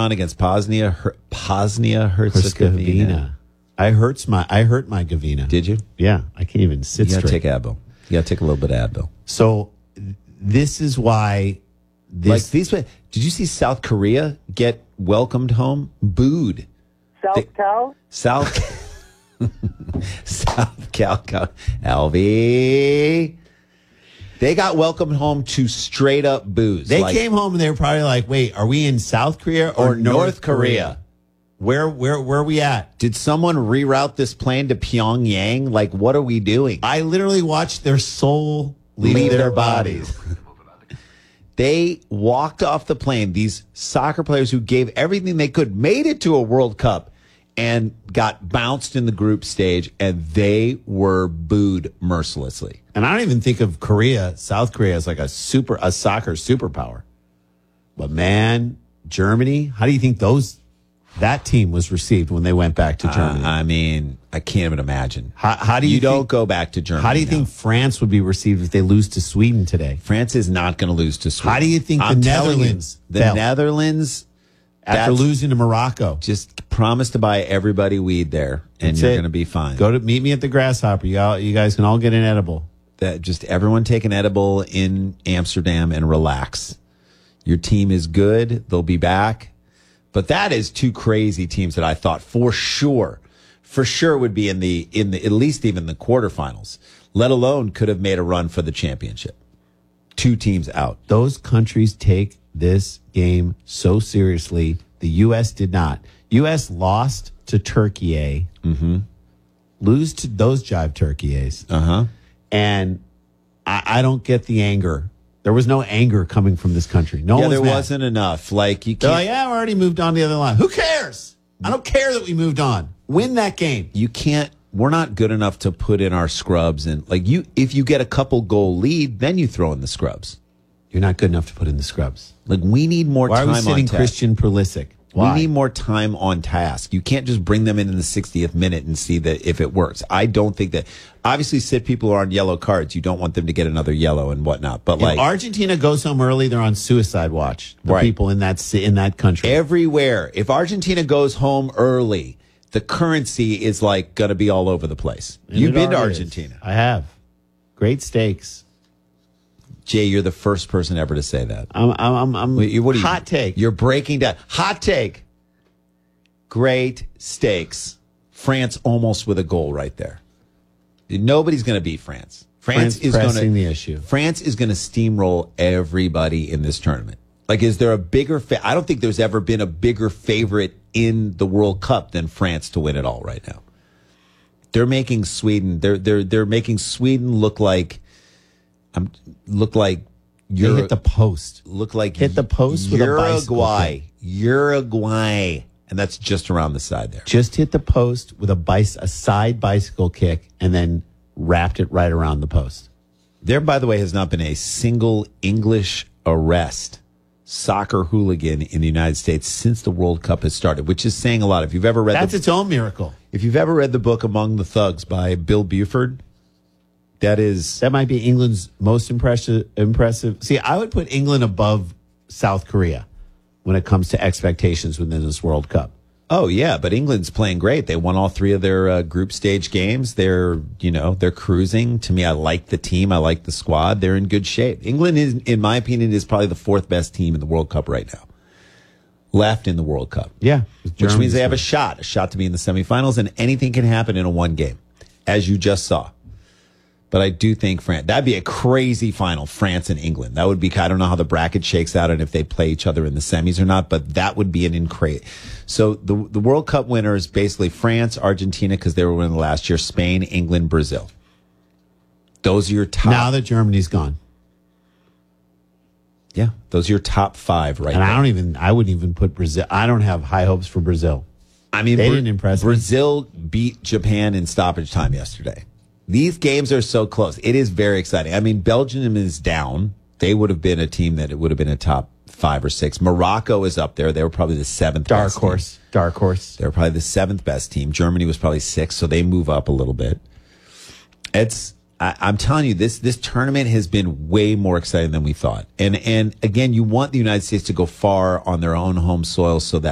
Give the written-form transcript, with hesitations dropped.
on against Bosnia Herzegovina. I hurt my Gavina. Did you? Yeah, I can't even sit You got to straight. take Advil. You got to take a little bit of Advil. So this is why Like these. Did you see South Korea get welcomed home? Booed. South Cal. Alvy. They got welcomed home to straight up booze. They came home and they were probably like, "Wait, are we in South Korea or North Korea? Where are we at?" Did someone reroute this plane to Pyongyang? Like, what are we doing? I literally watched their soul leave their bodies. They walked off the plane. These soccer players who gave everything they could, made it to a World Cup, and got bounced in the group stage, and they were booed mercilessly. And I don't even think of South Korea, as like a soccer superpower. But man, Germany, how do you think that team was received when they went back to Germany? I mean, I can't even imagine. How do you don't go back to Germany? How do you think France would be received if they lose to Sweden today? France is not going to lose to Sweden. How do you think the Netherlands felt Netherlands, after losing to Morocco? Just promise to buy everybody weed there, and you're going to be fine. Meet me at the Grasshopper. You guys can all get an edible. That just everyone take an edible in Amsterdam and relax. Your team is good; they'll be back. But that is two crazy teams that I thought for sure would be in the at least even the quarterfinals. Let alone could have made a run for the championship. Two teams out. Those countries take this game so seriously. The U.S. did not. U.S. lost to Turkey. Mm-hmm. Lose to those jive Turkeys. Uh-huh. And I don't get the anger. There was no anger coming from this country. There wasn't enough. Like you can't. They're like, yeah, we already moved on to the other line. Who cares? I don't care that we moved on. Win that game. You can't. We're not good enough to put in our scrubs, and if you get a couple goal lead, then you throw in the scrubs. You're not good enough to put in the scrubs. Like we need more time on task. Why are we sitting Christian Pulisic? Why? We need more time on task. You can't just bring them in the 60th minute and see that if it works. I don't think that. Obviously, sit people who are on yellow cards. You don't want them to get another yellow and whatnot. But if Argentina goes home early, they're on suicide watch. The people in that country everywhere. If Argentina goes home early, the currency is like going to be all over the place. And you've been to Argentina. I have. Great steaks. Jay, you're the first person ever to say that. Hot take. You're breaking down. Hot take. Great steaks. France almost with a goal right there. Nobody's going to beat France. France is pressing the issue. France is going to steamroll everybody in this tournament. Like, is there a bigger? I don't think there's ever been a bigger favorite in the World Cup than France to win it all right now. They're making Sweden. They're making Sweden look like. They hit the post. Look like hit the post with a bicycle. Uruguay, and that's just around the side there. Just hit the post with a side bicycle kick, and then wrapped it right around the post. There, by the way, has not been a single English arrest, soccer hooligan in the United States since the World Cup has started, which is saying a lot. If you've ever read, that's its own miracle. If you've ever read the book Among the Thugs by Bill Buford. That might be England's most impressive. See, I would put England above South Korea when it comes to expectations within this World Cup. Oh yeah, but England's playing great. They won all three of their group stage games. They're cruising. To me, I like the team. I like the squad. They're in good shape. England is, in my opinion, is probably the fourth best team in the World Cup right now. Left in the World Cup. Yeah, which means they have a shot to be in the semifinals, and anything can happen in a one game, as you just saw. But I do think that'd be a crazy final, France and England. That would be, I don't know how the bracket shakes out and if they play each other in the semis or not, but that would be an incredible. So the World Cup winners, basically France, Argentina, because they were winning last year, Spain, England, Brazil. Those are your top. Now that Germany's gone. Yeah, those are your top five right now. And I wouldn't even put Brazil. I don't have high hopes for Brazil. I mean, they didn't impress me. Brazil beat Japan in stoppage time yesterday. These games are so close. It is very exciting. I mean, Belgium is down. They would have been a team that it would have been a top 5 or 6. Morocco is up there. They were probably the 7th best team. Dark horse. They were probably the 7th best team. Germany was probably 6th, so they move up a little bit. I'm telling you, this tournament has been way more exciting than we thought. And again, you want the United States to go far on their own home soil so that